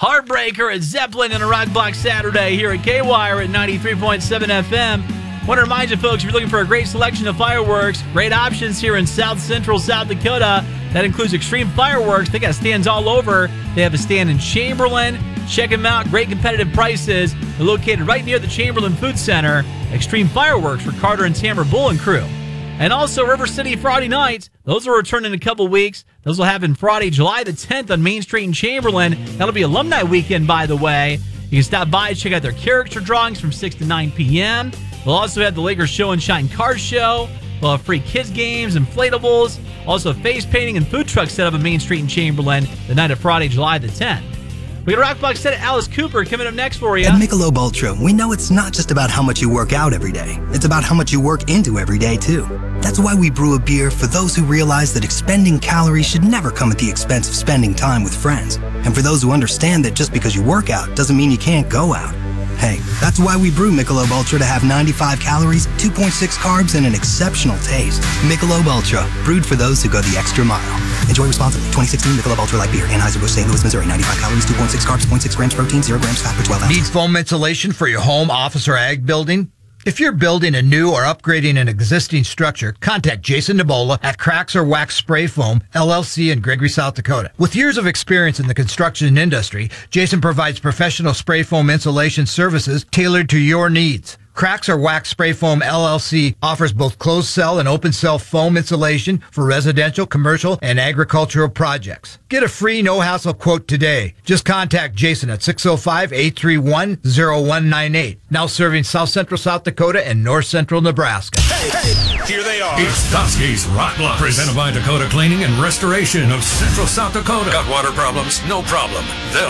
Heartbreaker at Zeppelin and a Rock Block Saturday here at K-Wire at 93.7 FM. Want to remind you folks, if you're looking for a great selection of fireworks, great options here in South Central South Dakota. That includes Extreme Fireworks. They got stands all over. They have a stand in Chamberlain. Check them out. Great competitive prices. They're located right near the Chamberlain Food Center. Extreme Fireworks for Carter and Tamara Bull and crew. And also River City Friday nights. Those will return in a couple weeks. Those will happen Friday, July the 10th on Main Street in Chamberlain. That'll be alumni weekend, by the way. You can stop by and check out their character drawings from 6 to 9 p.m. We'll also have the Lakers Show and Shine Car Show. We'll have free kids games, inflatables. Also face painting and food trucks set up on Main Street in Chamberlain the night of Friday, July the 10th. We got a Rock Block set at Alice Cooper coming up next for you. At Michelob Ultra, we know it's not just about how much you work out every day. It's about how much you work into every day, too. That's why we brew a beer for those who realize that expending calories should never come at the expense of spending time with friends. And for those who understand that just because you work out doesn't mean you can't go out. Hey, that's why we brew Michelob Ultra to have 95 calories, 2.6 carbs, and an exceptional taste. Michelob Ultra, brewed for those who go the extra mile. Enjoy responsibly. 2016 Michelob Ultra Light Beer. Anheuser-Busch, St. Louis, Missouri. 95 calories, 2.6 carbs, 0.6 grams protein, 0 grams fat per 12 ounces. Need foam insulation for your home, office, or ag building? If you're building a new or upgrading an existing structure, contact Jason Nebola at Cracks or Wax Spray Foam, LLC in Gregory, South Dakota. With years of experience in the construction industry, Jason provides professional spray foam insulation services tailored to your needs. Cracks or Wax Spray Foam LLC offers both closed cell and open cell foam insulation for residential, commercial, and agricultural projects. Get a free no-hassle quote today. Just contact Jason at 605-831-0198. Now serving South Central South Dakota and North Central Nebraska. Hey, here they are. It's Toski's Rock Block, presented by Dakota Cleaning and Restoration of Central South Dakota. Got water problems? No problem. They'll